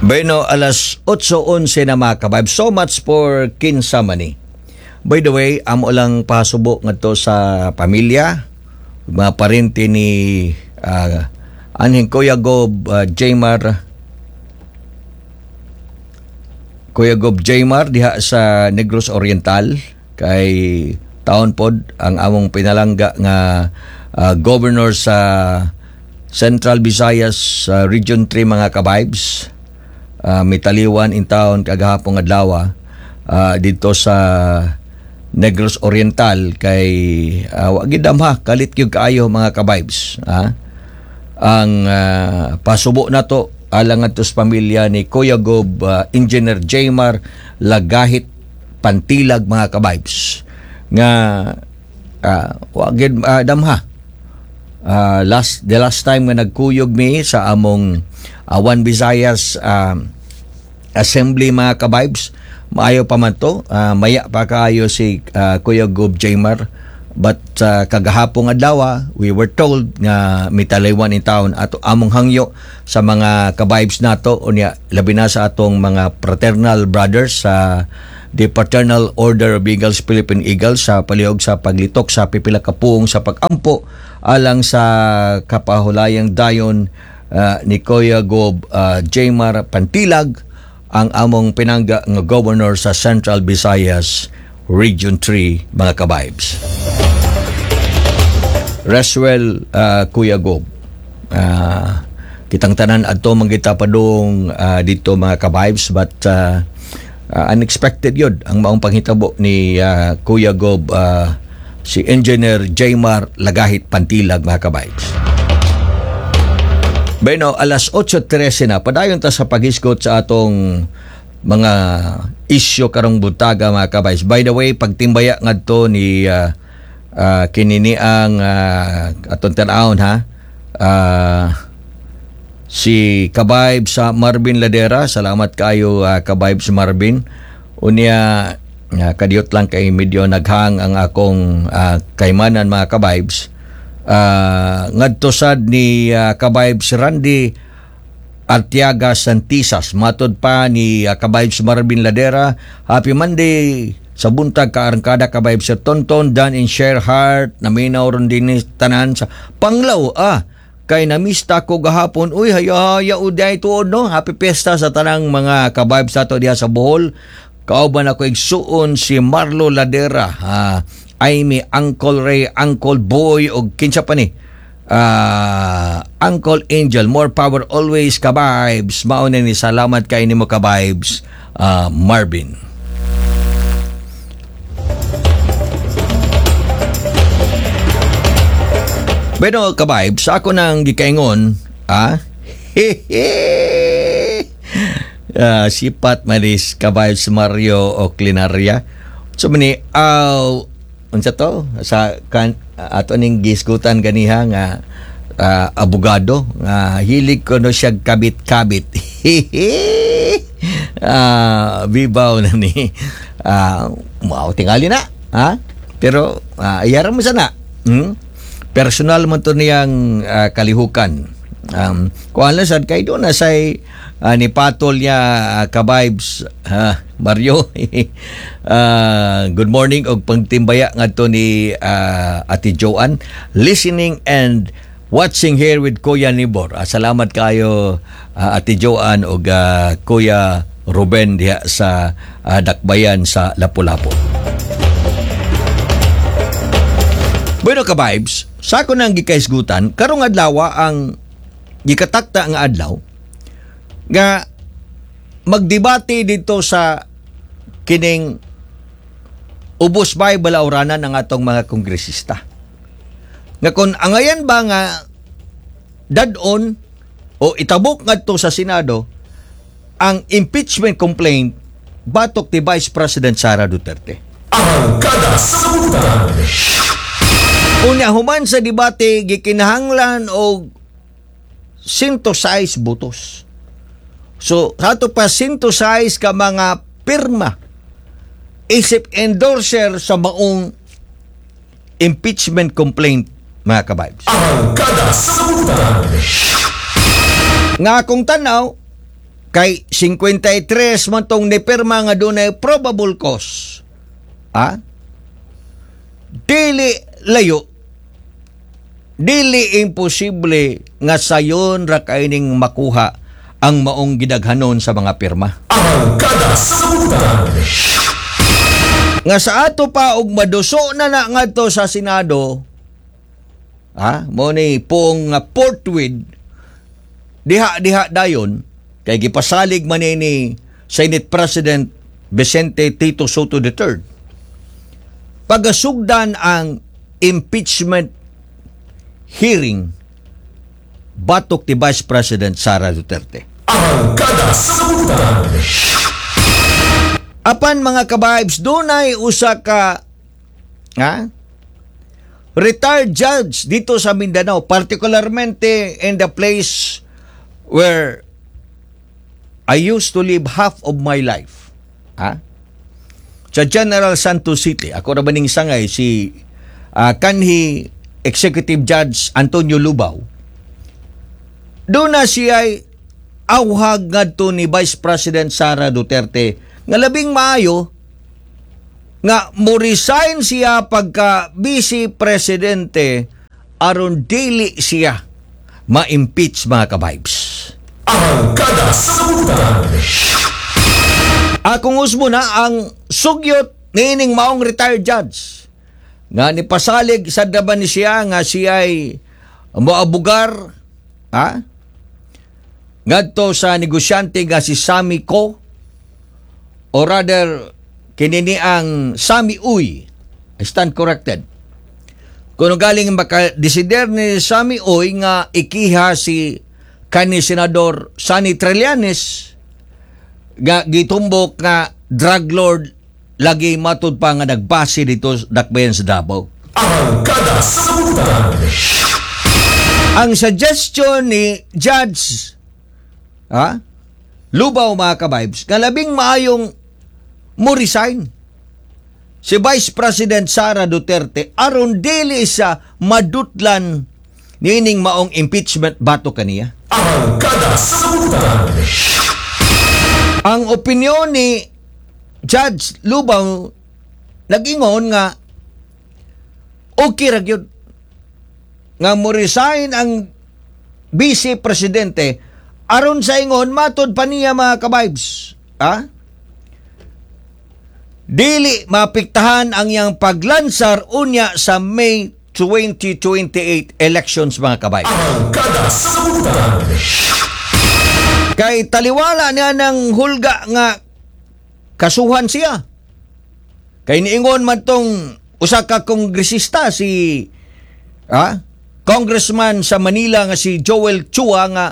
Bueno, alas 8:11 na mga kabaybs. So much for Kinsa Money. By the way, amo lang pasubo ngadto sa pamilya, mga parente ni anhing Kuya Gob Jaymar diha sa Negros Oriental kay taon pod ang among pinalangga nga governor sa Central Visayas Region 3 mga kabaybs. Mitaliwan in town kagahapon adlaw dito sa Negros Oriental kay wa gid damha kalit gyud kaayo mga kabaybs ang pasubo nato alang adto sa pamilya ni Kuya Gob Engineer Jaymar Lagahit Pantilag mga kabaybs nga wa gid damha the last time nga nagkuyog mi sa among One Visayas Assembly mga kabaybs, maayo pa man to, maya pa kaayo si Kuya Gob Jaymar, but kagahapong adlaw we were told nga mitaliwan in town ato among hangyo sa mga kabaybs nato unya labi na sa atong mga fraternal brothers sa the Fraternal Order of Eagles, Philippine Eagles sa palihog sa paglitok sa pipila ka puong sa pag-ampo alang sa kapahulayang dayon ni Kuya Gob Jaymar Pantilag, ang among pinangga nga governor sa Central Visayas Region 3 mga kabaybs. Rest well, Kuya Gob. Kitang tanan adto manggita padung dito mga kabaybs, but unexpected yun ang maong panghitabo ni Kuya Gob si Engineer Jaymar Lagahit Pantilag mga kabaybs. Bueno, alas 8:13 na. Padayon ta sa paghisgot sa atong mga isyo karong buntaga mga kabays. By the way, pagtimbaya ngadto ni kinini ang atong tan-awon si kabayb sa Marvin Ladera. Salamat kayo kabayb sa Marvin. Unya kadiyot lang kay medyo naghang ang akong kaymanan mga kabaybs. Ngadto sad ni kabaybs Randy Artiaga Santisas, matod pa ni kabaybs Marvin Ladera. Happy Monday sa buntag kaarangkada kabaybs sa Tonton Dan and Share Heart naminaw ron din tanan sa Panglaw kay namista ko gahapon. Uy, haya uday tuod no. Happy Fiesta sa tanang mga kabaybs nato diha sa Bohol. Kauban ako igsuon si Marlo Ladera, Amy, Uncle Ray, Uncle Boy o kinsa pa ni Uncle Angel. More power always kabaybs. Mauna ni salamat kay nimo kabaybs Marvin. Pero kabaybs, ako nang gikaingon sipat manis kabaybs Mario o Clinaria. So mani unsa to sa ato ning gisgutan ganiha nga abogado nga hilig ko no siya kabit-kabit. Bibaw na ni mao tingali na pero ayaran mo sana personal man to niyang kalihukan. Kuan lang sad kay do na say ni patol niya kabaybs Mario. Good morning og pagtimbaya ngadto ni Ate Joanne, listening and watching here with Kuya Nibor. Salamat kayo Ate Joanne og Kuya Ruben diha sa Dakbayan sa Lapu-Lapu. Bueno kabaybs, sa ako nang gikaisgutan karong adlaw ang gikatakta nga adlaw nga magdebate dito sa kining ubos bay balauranan ng atong mga kongresista. Nga kung angayan ba nga dadon o itabok ngadto sa Senado ang impeachment complaint batok ni Vice President Sara Duterte. Arangkada sa Buntag. Unya human sa debate gikinahanglan og 106 botos. So, sato pa 106 ka mga pirma isip endorser sa maong impeachment complaint mga kabaybs. Arangkada sa Buntag. Nga akong tanaw kay 53 man tong nipirma nga dunay probable cause. Dili layo, dili imposible nga sayon ra kaining makuha ang maong gidaghanon sa mga pirma. Angkada sa Sagutan. Nga sa ato pa og maduso na ngadto sa Senado, mo ni pong Portweed diha dayon kay gipasalig man ni Senate President Vicente Tito Soto III. Pagasugdan ang impeachment hearing batok ti Vice President Sara Duterte. Angkada sa Sagutan. Apan mga kabibes, dunay usa ka retired judge dito sa Mindanao, particularmente in the place where I used to live half of my life. Sa General Santos City, ako na baning sangay si kanhi Executive Judge Antonio Lubao. Doon na siya ay awhag ngadto ni Vice President Sara Duterte nga labing maayo nga mo-resign siya pagka Vice Presidente aron dili siya ma-impeach mga kabibes. Angkada sa Sagutan. Akong usbo na ang sugyot niining maong retired judge nga nipasalig sa daban ni siya nga siya ay moabugar ngadto sa negosyante nga si Sammy Ko, or rather, kinini ang Sammy Uy. I stand corrected. Kung galing makadesider ni Sammy Uy nga ikiha si kani Senador Sonny Trillanes nga gitumbok nga drug lord lagi matud pa nga nagbase dito dakbayan sa Davao. Angkada sa Sagutan. Ang suggestion ni Judge Lubao mga kabibes, nga labing maayong mo resign si Vice President Sara Duterte aron dili sa madutlan niining maong impeachment bato kaniya. Angkada sa Sagutan. Ang opinyon ni Judge Lubao nag-ingon nga okay ra gyud nga mo resign ang Vice Presidente aron sa ingon matud pa niya mga kabibes. Dili mapiktahan ang iyang paglansar unya sa May 2028 elections mga kabay. Angkada sa Sagutan. Kay taliwala niya ng hulga nga kasuhan siya. Kay niingon man tong usa ka kongresista si congressman sa Manila nga si Joel Chua nga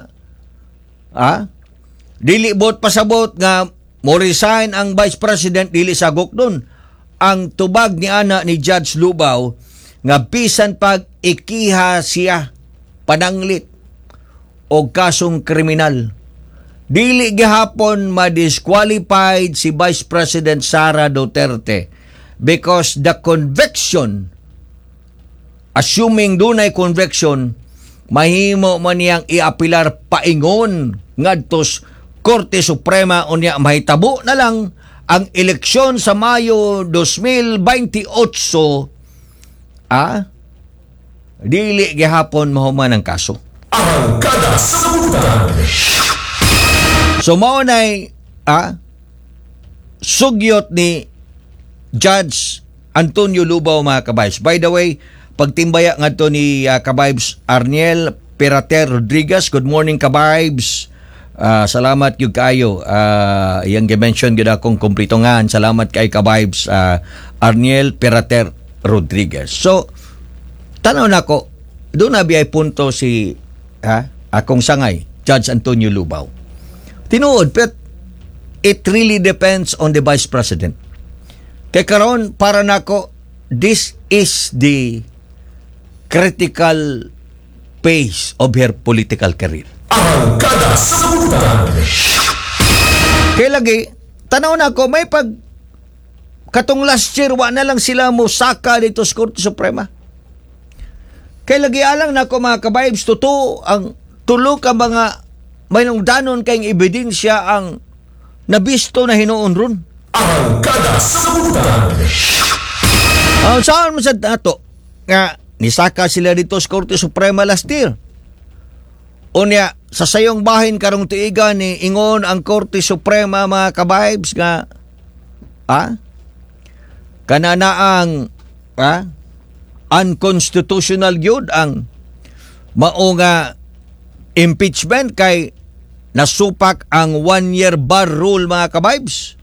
dili bot pasabot nga mo resign ang Vice President dili sagok doon. Ang tubag ni ana ni Judge Lubao nga bisan pag ikiha siya pananglit o kasong kriminal, dili gihapon ma-disqualified si Vice President Sara Duterte because the conviction, assuming dunay conviction, mahimo man niyang iapilar paingon ngadtos Korte Suprema unya mahitabo na lang ang eleksyon sa Mayo 2028 dili gihapon mahuman ang kaso. Angkada sa Sagutan. So mao nay sugyot ni Judge Antonio Lubao mga kabaybs. By the way, pagtimbaya ngadto ni kabaybs Arniel Perater Rodriguez. Good morning kabaybs. Salamat gyud kayo. Yang gi-mention gyud akong kompleto nga. Salamat kay kabaybs Arniel Perater Rodriguez. So tanaw nako, doon na biyay punto si akong sangay, Judge Antonio Lubao. Tinuod, but it really depends on the Vice President. Kaya karon para nako, this is the critical phase of her political career. Angkada sa Sagutan. Kaya lagi, tanaw nako, may pag katong last year, wa na lang sila mo saka dito sa Korte Suprema. Kaya lagi alang nako mga kabaybs, totoo ang tulo ka mga may nung danon kayong ebidensya ang nabisto na hinuon ron. Arangkada sa Kabutan. Saan mo sa dato nga nisaka sila dito sa Korte Suprema last year? Unya, sa sayong bahin karong tuiga ni ingon ang Korte Suprema mga kabibes nga kananaang unconstitutional gyud ang mao nga impeachment kay nasupak ang 1-year bar rule mga kabibes.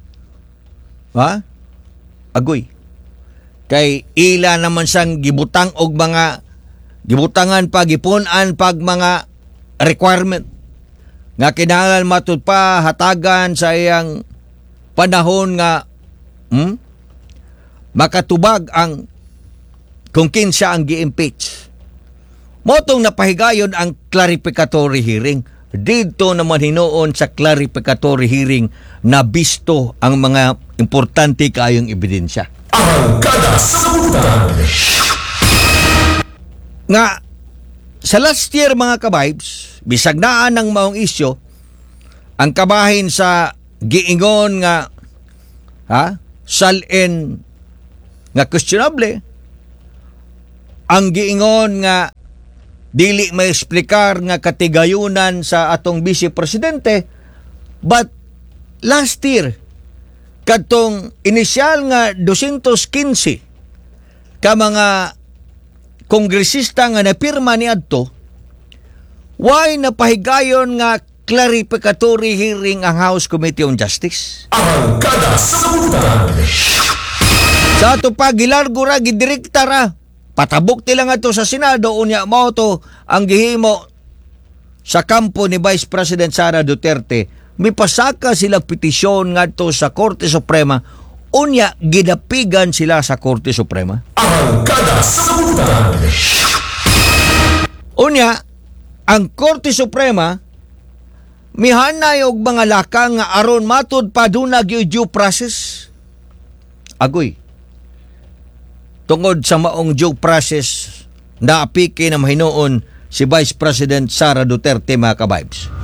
Agoy. Kay ila naman sang gibutang og mga gibutangan pa gipunan pag mga requirement nga kinahanglan matud pa hatagan sa iyang panahon nga makatubag ang kung kinsa ang gi-impeach. Motong napahigayon ang clarificatory hearing. Dito naman hinuon sa clarificatory hearing na bisto ang mga importante kayong ebidensya. Arangkada sa Kabutan. Nga sa last year mga kabibes, bisag naan ng maong isyo, ang kabahin sa giingon nga salin nga questionable, ang giingon nga dili may eksplikar nga katigayunan sa atong Vice Presidente, but last year katong inisyal nga 215 ka mga kongresista nga napirma ni adto, why napahigayon nga clarificatory hearing ang House Committee on Justice? Arangkada sa Kabutan. Sa ato pa gilargo ra gidirekta ra, patabok nila nga to sa Senado, unya mao to ang gihimo sa kampo ni Vice President Sara Duterte. Mipasaka sila petisyon ngadto sa Korte Suprema, unya gidapigan sila sa Korte Suprema. Arangkada sa Kabutan. Unya ang Korte Suprema mihanay og mga lakang nga aron matud pa dunag due process. Agoy, tungod sa maong due process na apiki na mahinuon si Vice President Sara Duterte mga kabibes.